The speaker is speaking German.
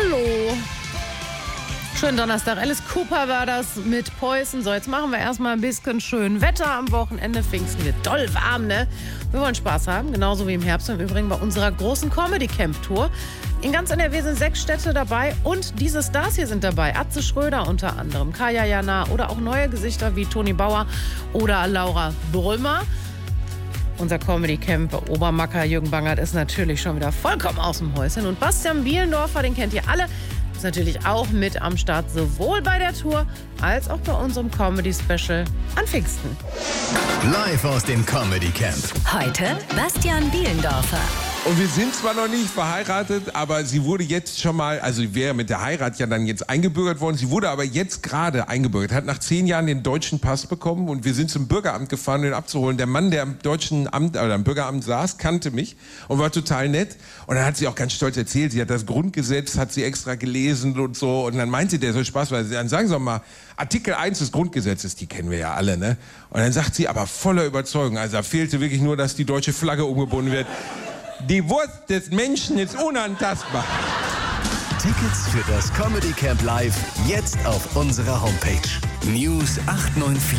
Hallo. Schönen Donnerstag. Alice Cooper war das mit Poison. So, jetzt machen wir erstmal ein bisschen schön Wetter am Wochenende. Pfingsten wird doll warm, ne? Wir wollen Spaß haben, genauso wie im Herbst im Übrigen bei unserer großen Comedy-Camp-Tour. In ganz NRW sind 6 Städte dabei und diese Stars hier sind dabei. Atze Schröder unter anderem, Kaya Jana oder auch neue Gesichter wie Toni Bauer oder Laura Brümmer. Unser Comedy-Camp Obermacker Jürgen Bangert ist natürlich schon wieder vollkommen aus dem Häuschen. Und Bastian Bielendorfer, den kennt ihr alle, ist natürlich auch mit am Start, sowohl bei der Tour als auch bei unserem Comedy-Special an Pfingsten. Live aus dem Comedy Camp. Heute Bastian Bielendorfer. Und wir sind zwar noch nicht verheiratet, aber sie wurde jetzt schon mal, also sie wäre mit der Heirat ja dann jetzt eingebürgert worden. Sie wurde aber jetzt gerade eingebürgert, hat nach 10 Jahren den deutschen Pass bekommen und wir sind zum Bürgeramt gefahren, um ihn abzuholen. Der Mann, der am deutschen Amt oder am Bürgeramt saß, kannte mich und war total nett. Und dann hat sie auch ganz stolz erzählt, sie hat das Grundgesetz, hat sie extra gelesen und so. Und dann meinte der so Spaß, weil dann sagen Sie doch mal, Artikel 1 des Grundgesetzes, die kennen wir ja alle, ne? Und dann sagt sie aber voller Überzeugung, also da fehlte wirklich nur, dass die deutsche Flagge umgebunden wird. Die Wurst des Menschen ist unantastbar. Tickets für das Comedy Camp Live jetzt auf unserer Homepage. News 894.